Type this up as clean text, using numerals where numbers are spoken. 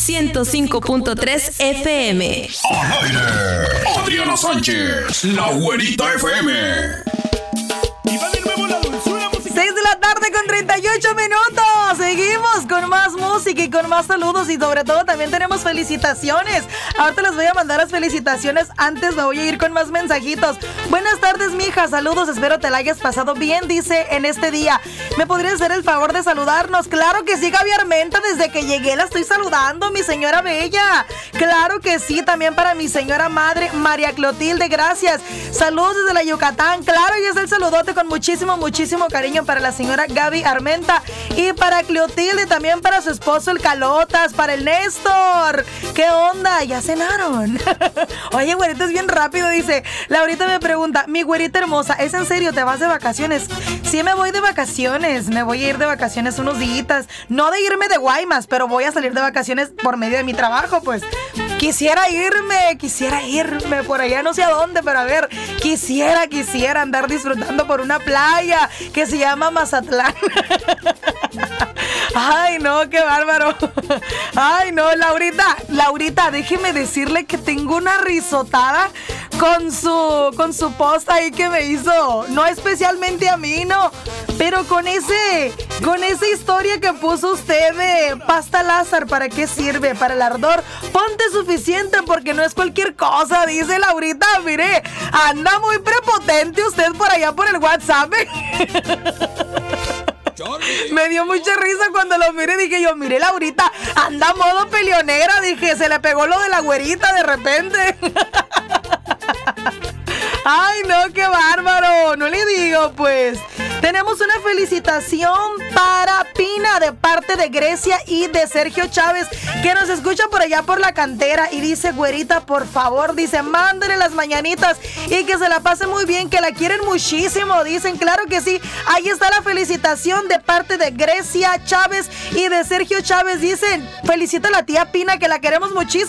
105.3 FM. Al aire, Adriana Sánchez, la Güerita FM. Y va de nuevo la dulzura musical. 6 de la tarde con 38 minutos. Seguimos con más música y con más saludos y sobre todo también tenemos felicitaciones. Ahorita les voy a mandar las felicitaciones. Antes me voy a ir con más mensajitos. Buenas tardes, mija. Saludos. Espero te la hayas pasado bien, dice en este día. ¿Me podrías hacer el favor de saludarnos? Claro que sí, Gaby Armenta. Desde que llegué la estoy saludando, mi señora bella. Claro que sí. También para mi señora madre, María Clotilde. Gracias. Saludos desde la Yucatán. Claro, y es el saludote con muchísimo, muchísimo cariño para la señora Gaby Armenta. Y para Clotilde, también para su esposo el Calotas, para el Néstor. ¿Qué onda? ¿Ya cenaron? Oye, güerita, es bien rápido, dice. Laurita me pregunta, mi güerita hermosa, ¿es en serio? ¿Te vas de vacaciones? Sí, me voy de vacaciones. Me voy a ir de vacaciones unos días. No de irme de Guaymas, pero voy a salir de vacaciones por medio de mi trabajo, pues. Quisiera irme por allá, no sé a dónde, pero a ver, quisiera andar disfrutando por una playa que se llama Mazatlán. Ay, no, qué bárbaro. Ay, no, Laurita, déjeme decirle que tengo una risotada con su post ahí que me hizo. No especialmente a mí, no, pero con esa historia que puso usted de pasta Lázaro, ¿para qué sirve? Para el ardor. Ponte suficiente porque no es cualquier cosa, dice Laurita. Mire, anda muy prepotente usted por allá por el WhatsApp. Me dio mucha risa cuando lo miré. Dije yo, mire, Laurita, anda modo peleonera. Dije, se le pegó lo de la güerita de repente. Ay, no, qué bárbaro. No le digo, pues. Tenemos una felicitación para Pina de parte de Grecia y de Sergio Chávez, que nos escucha por allá por la cantera. Y dice, güerita, por favor, dice, mándele las mañanitas y que se la pase muy bien, que la quieren muchísimo. Dicen, claro que sí. Ahí está la felicitación de parte de Grecia Chávez y de Sergio Chávez. Dicen, felicita a la tía Pina, que la queremos muchísimo.